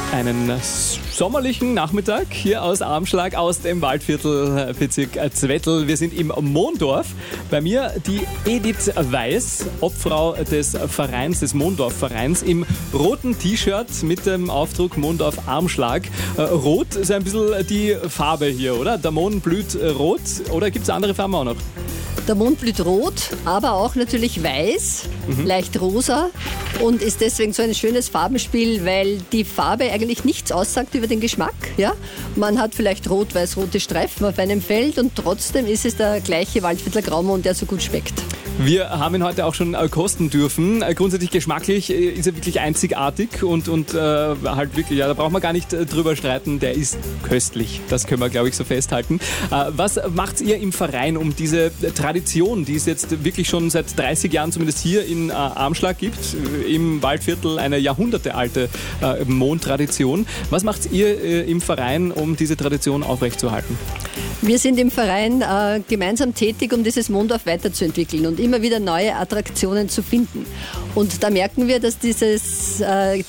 Einen sommerlichen Nachmittag hier aus Armschlag, aus dem Waldviertel, Bezirk Zwettl. Wir sind im Mondorf. Bei mir die Edith Weiß, Obfrau des Vereins, des Mondorf-Vereins, im roten T-Shirt mit dem Aufdruck Mondorf Armschlag. Rot ist ein bisschen die Farbe hier, oder? Der Mond blüht rot, oder gibt es andere Farben auch noch? Der Mond blüht rot, aber auch natürlich weiß, leicht rosa und ist deswegen so ein schönes Farbenspiel, weil die Farbe eigentlich nichts aussagt über den Geschmack. Ja? Man hat vielleicht rot-weiß-rote Streifen auf einem Feld und trotzdem ist es der gleiche Waldviertler Graumond, der so gut schmeckt. Wir haben ihn heute auch schon kosten dürfen. Grundsätzlich geschmacklich ist er wirklich einzigartig und halt wirklich, ja, da braucht man gar nicht drüber streiten, der ist köstlich. Das können wir, glaube ich, so festhalten. Was macht ihr im Verein, um diese Tradition, die es jetzt wirklich schon seit 30 Jahren zumindest hier in Armschlag gibt, im Waldviertel, eine jahrhundertealte Mondtradition. Was macht ihr im Verein, um diese Tradition aufrechtzuerhalten? Wir sind im Verein gemeinsam tätig, um dieses Mondorf weiterzuentwickeln und immer wieder neue Attraktionen zu finden. Und da merken wir, dass dieses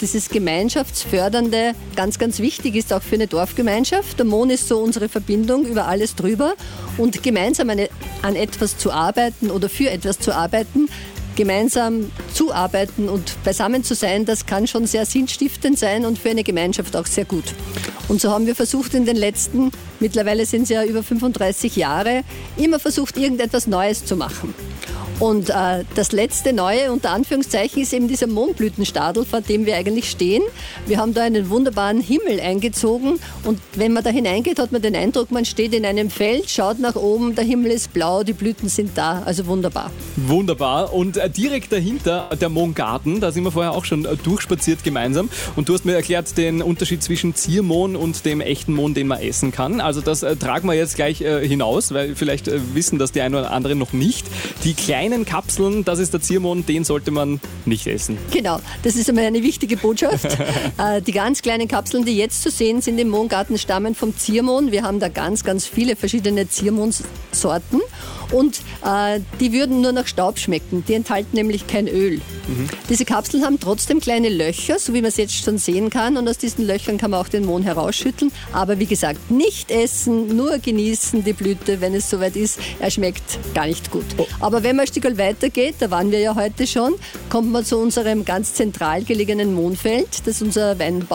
Gemeinschaftsfördernde ganz, ganz wichtig ist, auch für eine Dorfgemeinschaft. Der Mond ist so unsere Verbindung über alles drüber. Und gemeinsam an etwas zu arbeiten oder für etwas zu arbeiten, gemeinsam zu arbeiten und beisammen zu sein, das kann schon sehr sinnstiftend sein und für eine Gemeinschaft auch sehr gut. Und so haben wir versucht in den letzten, mittlerweile sind es ja über 35 Jahre, immer versucht, irgendetwas Neues zu machen. Und das letzte Neue, unter Anführungszeichen, ist eben dieser Mondblütenstadel, vor dem wir eigentlich stehen. Wir haben da einen wunderbaren Himmel eingezogen und wenn man da hineingeht, hat man den Eindruck, man steht in einem Feld, schaut nach oben, der Himmel ist blau, die Blüten sind da, also wunderbar. Wunderbar. Und direkt dahinter der Mondgarten, da sind wir vorher auch schon durchspaziert gemeinsam und du hast mir erklärt den Unterschied zwischen Ziermohn und dem echten Mohn, den man essen kann. Also das tragen wir jetzt gleich hinaus, weil vielleicht wissen das die einen oder anderen noch nicht. Die kleinen Kapseln, das ist der Ziermohn, den sollte man nicht essen. Genau, das ist einmal eine wichtige Botschaft. Die ganz kleinen Kapseln, die jetzt zu sehen sind im Mondgarten, stammen vom Ziermohn. Wir haben da ganz, ganz viele verschiedene Ziermohnsorten und die würden nur nach Staub schmecken. Die enthalten nämlich kein Öl. Diese Kapseln haben trotzdem kleine Löcher, so wie man es jetzt schon sehen kann, und aus diesen Löchern kann man auch den Mohn herausschütteln. Aber wie gesagt, nicht essen, nur genießen die Blüte, wenn es soweit ist. Er schmeckt gar nicht gut. Aber wenn man ein Stück weitergeht, da waren wir ja heute schon, kommt man zu unserem ganz zentral gelegenen Mohnfeld, das unser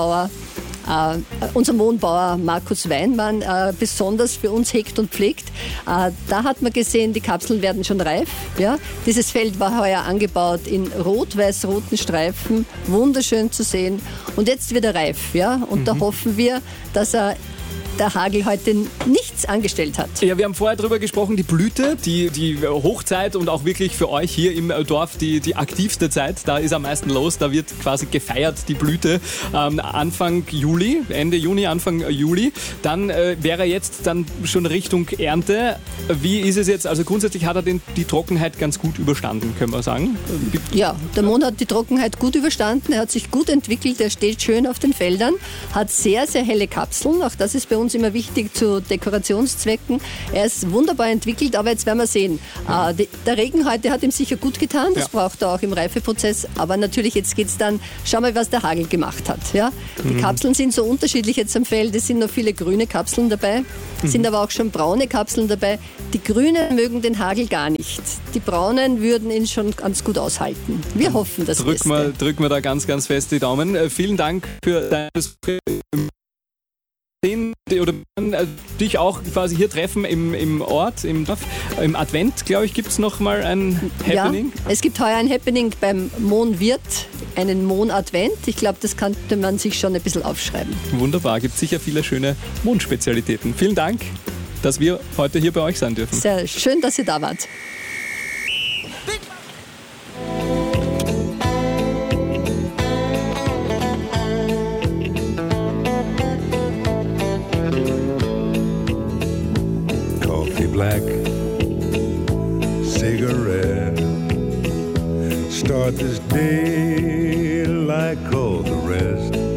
Mohnbauer Markus Weinmann besonders für uns hegt und pflegt. Da hat man gesehen, die Kapseln werden schon reif. Ja? Dieses Feld war heuer angebaut in rot-weiß-roten Streifen, wunderschön zu sehen. Und jetzt wird er reif. Ja? Und da hoffen wir, dass der Hagel heute nichts angestellt hat. Ja, wir haben vorher darüber gesprochen, die Blüte, die Hochzeit und auch wirklich für euch hier im Dorf die aktivste Zeit. Da ist am meisten los, da wird quasi gefeiert, die Blüte. Anfang Juli, Ende Juni, Anfang Juli. Dann wäre jetzt dann schon Richtung Ernte. Wie ist es jetzt? Also grundsätzlich hat er die Trockenheit ganz gut überstanden, können wir sagen. Ja, der Mohn hat die Trockenheit gut überstanden. Er hat sich gut entwickelt, er steht schön auf den Feldern, hat sehr, sehr helle Kapseln. Auch das ist bei uns immer wichtig zu Dekorationszwecken. Er ist wunderbar entwickelt, aber jetzt werden wir sehen. Der Regen heute hat ihm sicher gut getan, das braucht er auch im Reifeprozess, aber natürlich jetzt geht es dann, schauen wir, was der Hagel gemacht hat. Ja? Die Kapseln sind so unterschiedlich jetzt am Feld, es sind noch viele grüne Kapseln dabei, sind aber auch schon braune Kapseln dabei. Die grünen mögen den Hagel gar nicht. Die braunen würden ihn schon ganz gut aushalten. Wir hoffen das Beste. Drücken wir da ganz, ganz fest die Daumen. Vielen Dank für dein oder dich auch quasi hier treffen im Ort, im Dorf. Im Advent, glaube ich, gibt es noch mal ein Happening. Ja, es gibt heuer ein Happening beim Mohnwirt, einen Mohn-Advent. Ich glaube, das könnte man sich schon ein bisschen aufschreiben. Wunderbar, gibt sicher viele schöne Mohnspezialitäten. Vielen Dank, dass wir heute hier bei euch sein dürfen. Sehr schön, dass ihr da wart. Black cigarette. Start this day